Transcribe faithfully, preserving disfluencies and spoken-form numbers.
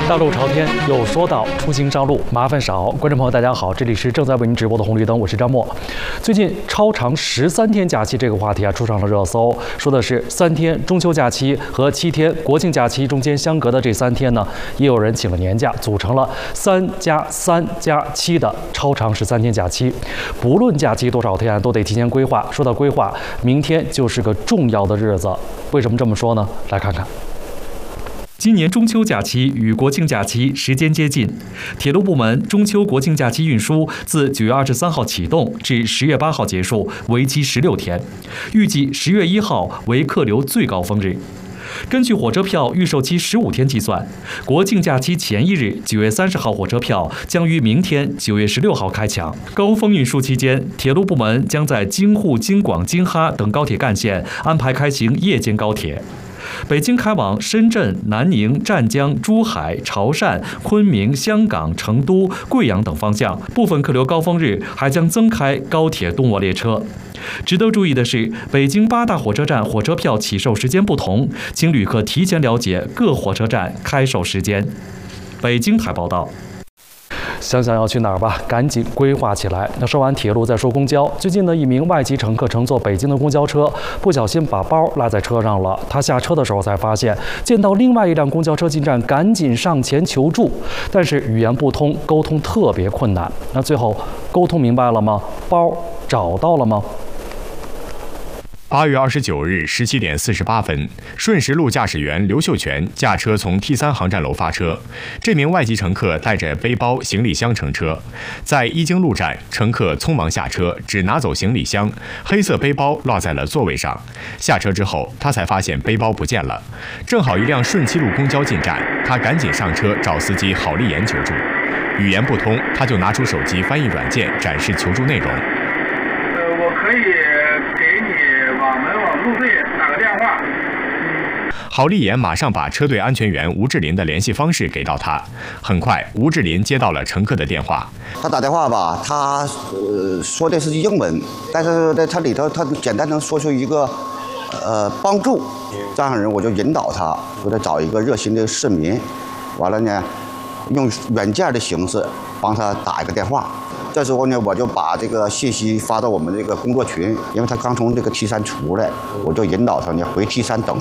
大路朝天，有说道：出行上路麻烦少。观众朋友，大家好，这里是正在为您直播的红绿灯，我是张默。最近超长十三天假期这个话题啊，出上了热搜，说的是三天中秋假期和七天国庆假期中间相隔的这三天呢，也有人请了年假，组成了三加三加七的超长十三天假期。不论假期多少天，都得提前规划。说到规划，明天就是个重要的日子。为什么这么说呢？来看看。今年中秋假期与国庆假期时间接近，铁路部门中秋国庆假期运输自九月二十三号启动至十月八号结束，为期十六天，预计十月一号为客流最高峰日。根据火车票预售期十五天计算，国庆假期前一日九月三十号火车票将于明天九月十六号开抢。高峰运输期间，铁路部门将在京沪、京广、京哈等高铁干线安排开行夜间高铁。北京开往深圳、南宁、湛江、珠海、潮汕、昆明、香港、成都、贵阳等方向，部分客流高峰日还将增开高铁动卧列车。值得注意的是，北京八大火车站火车票起售时间不同，请旅客提前了解各火车站开售时间。北京台报道。想想要去哪儿吧，赶紧规划起来。那说完铁路，再说公交。最近呢，一名外籍乘客乘坐北京的公交车，不小心把包落在车上了。他下车的时候才发现，见到另外一辆公交车进站，赶紧上前求助，但是语言不通，沟通特别困难。那最后沟通明白了吗？包找到了吗？ 八月二十九日十七点四十八分，顺时路驾驶员刘秀全驾车从 T 三航站楼发车。这名外籍乘客带着背包、行李箱乘车，在一经路站，乘客匆忙下车，只拿走行李箱，黑色背包落在了座位上。下车之后，他才发现背包不见了。正好一辆顺七路公交进站，他赶紧上车找司机郝立言求助。语言不通，他就拿出手机翻译软件展示求助内容。 呃，我可以给你网门网路队打个电话。 郝立言马上把车队安全员吴志林的联系方式给到他。很快，吴志林接到了乘客的电话。 他打电话吧，他呃说的是英文，但是在他里头他简单能说出一个呃帮助，这样人我就引导他，说他找一个热心的市民，完了呢，用软件的形式帮他打一个电话。这时候呢，我就把这个信息发到我们这个工作群，因为他刚从这个 T 三出来，我就引导他呢回 T 三等